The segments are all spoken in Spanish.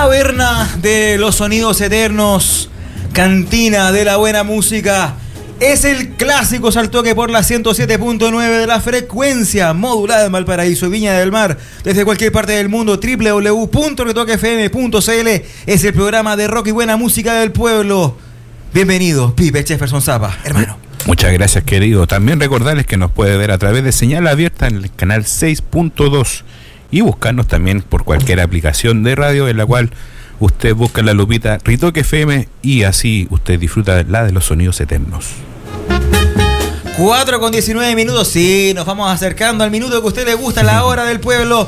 Taberna de los sonidos eternos, cantina de la buena música. Es el clásico Saltoque por la 107.9 de la frecuencia modulada en Valparaíso y Viña del Mar. Desde cualquier parte del mundo, www.retoquefm.cl. Es el programa de rock y buena música del pueblo. Bienvenido, Pipe Jefferson Zapa, hermano. Muchas gracias, querido. También recordarles que nos puede ver a través de señal abierta en el canal 6.2 y buscarnos también por cualquier aplicación de radio en la cual usted busca la lupita Ritoque FM y así usted disfruta la de los sonidos eternos. 4:19, sí, nos vamos acercando al minuto que a usted le gusta, la hora del pueblo.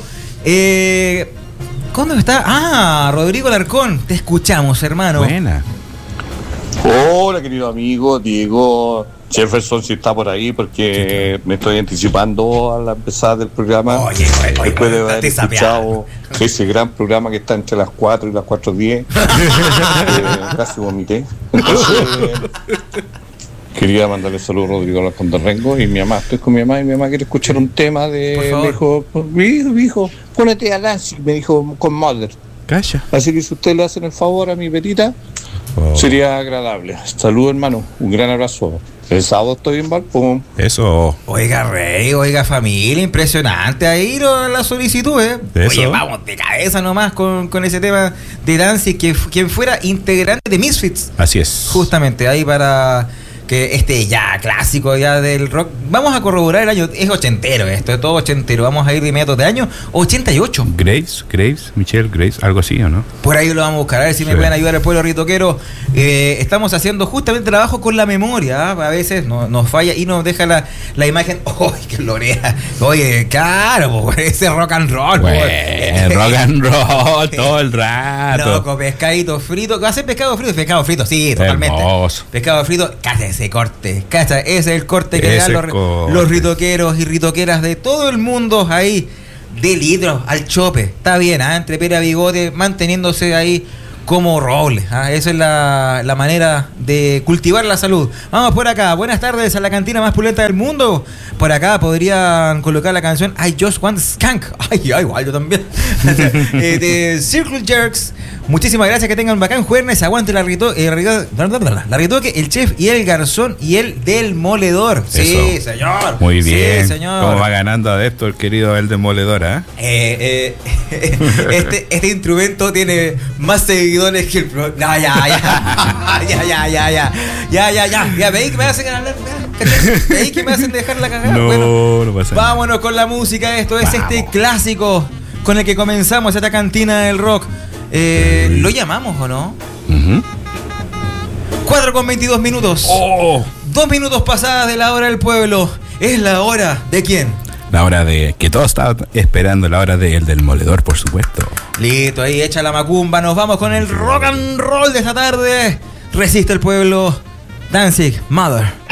¿Cuándo está? Rodrigo Alarcón, te escuchamos, hermano. Buena. Hola, querido amigo Diego Jefferson, si está por ahí, porque me estoy anticipando a la empezada del programa. Oye, después de haber escuchado ese gran programa que está entre las 4 y las 4:10. Casi vomité. Entonces, quería mandarle saludos a Rodrigo Alarcón de Rengo y mi mamá. Estoy con mi mamá y mi mamá quiere escuchar un tema de... Me dijo, mi hijo, ponete a Nancy, me dijo, con Mother. Calla. Así que si usted le hacen el favor a mi petita, sería agradable. Saludos, hermano. Un gran abrazo. El sábado estoy en Valpo. Eso. Oiga, Rey, oiga, familia, impresionante ahí la solicitud, ¿eh? Eso. Oye, vamos de cabeza nomás con ese tema de Danzig, quien fuera integrante de Misfits. Así es. Justamente ahí para que ya clásico ya del rock. Vamos a corroborar el año, es ochentero esto, es todo ochentero. Vamos a ir de inmediato de año 88. Michelle Graves, algo así, ¿o no? Por ahí lo vamos a buscar, a ver si me pueden ayudar el pueblo ritoquero. Estamos haciendo justamente trabajo con la memoria, ¿eh? A veces nos falla y nos deja la imagen. ¡Uy, qué gloria! Oye, claro, ese rock and roll. Rock and roll todo el rato. Loco, pescadito frito. ¿Va a ser pescado frito? Sí, totalmente. Hermoso. Pescado frito, cacha ese corte. Cacha, ese es el corte que dan los ritoqueros y ritoqueras de todo el mundo ahí. De litros al chope. Está bien, entre pera bigote, manteniéndose ahí como roble. Esa es la manera de cultivar la salud. Vamos por acá. Buenas tardes a la cantina más pulenta del mundo. Por acá podrían colocar la canción I Just Want Skank. Ay, igual yo también. De Circle Jerks. Muchísimas gracias, que tengan un bacán jueves. Aguante la ritoque, el chef y el garzón y el demoledor. Sí, señor. Muy bien. Sí, señor. ¿Cómo va ganando adepto el querido el demoledor, Este instrumento tiene más seguidores que el pro. No, ya, veis que me hacen hablar, veis que me hacen dejar la cagada. No, bueno, no pasa nada. Vámonos con la música. Esto es este clásico con el que comenzamos esta cantina del rock. ¿Lo llamamos o no? 4:22. 2 minutos pasadas de la hora del pueblo. Es la hora de quién. La hora de que todos estaban esperando, la hora del demoledor, por supuesto. Listo, ahí echa la macumba. Nos vamos con el rock and roll de esta tarde. Resiste el pueblo. Danzig, Mother.